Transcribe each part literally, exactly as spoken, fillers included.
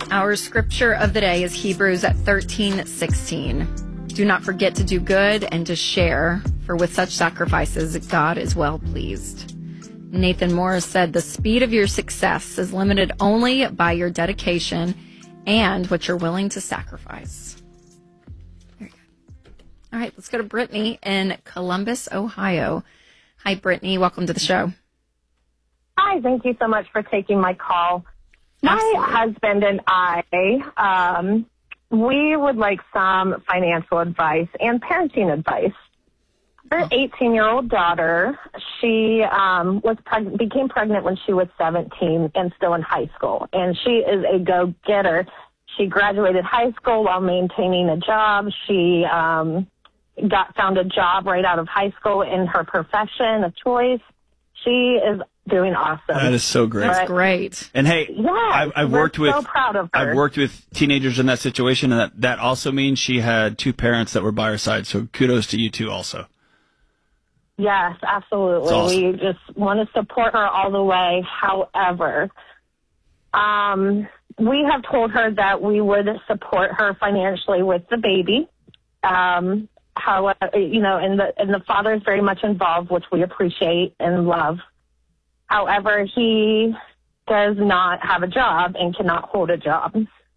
Our scripture of the day is Hebrews at thirteen sixteen. Do not forget to do good and to share, for with such sacrifices, God is well pleased. Nathan Morris said, the speed of your success is limited only by your dedication and what you're willing to sacrifice. There you go. All right, let's go to Brittany in Columbus, Ohio. Hi, Brittany. Welcome to the show. Hi, thank you so much for taking my call. My Absolutely. husband and I, um, we would like some financial advice and parenting advice. Our eighteen-year-old daughter, she um, was preg- became pregnant when she was seventeen and still in high school, and she is a go-getter. She graduated high school while maintaining a job. She um, got found a job right out of high school in her profession of choice. She is doing awesome. That is so great. That's great. And hey, Yeah, I've, I've we're worked with so proud of her. I've worked with teenagers in that situation, and that, that also means she had two parents that were by her side. So kudos to you too, also. Yes, absolutely. That's awesome. We just want to support her all the way. However, um, we have told her that we would support her financially with the baby. Um, however, you know, and the and the father is very much involved, which we appreciate and love. However, he does not have a job and cannot hold a job.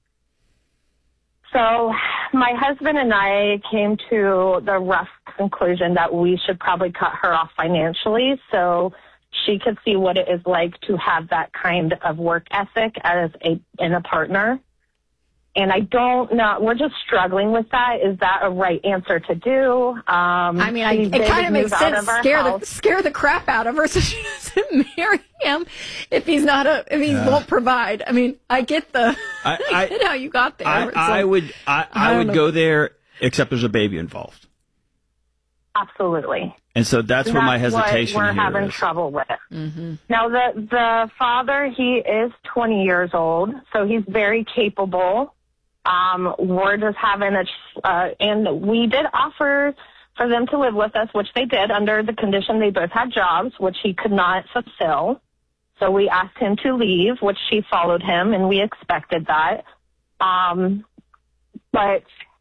So my husband and I came to the rough conclusion that we should probably cut her off financially so she could see what it is like to have that kind of work ethic as a in a partner. And I don't know, we're just struggling with that. Is that a right answer to do? Um, I mean, I, it kind of makes sense. Scare the, scare the crap out of her so she doesn't marry him if he's not a, if he Yeah. won't provide. I mean, I get the, I, I get how you got there. I, It's I like- would I, I I don't would know. go there, except there's a baby involved, Absolutely. and so that's where my That's what hesitation we're here having is. trouble with. Mm-hmm. Now, the the father, he is twenty years old, so he's very capable. Um, we're just having a, uh, and we did offer for them to live with us, which they did under the condition they both had jobs, which he could not fulfill. So we asked him to leave, which she followed him, and we expected that. Um, but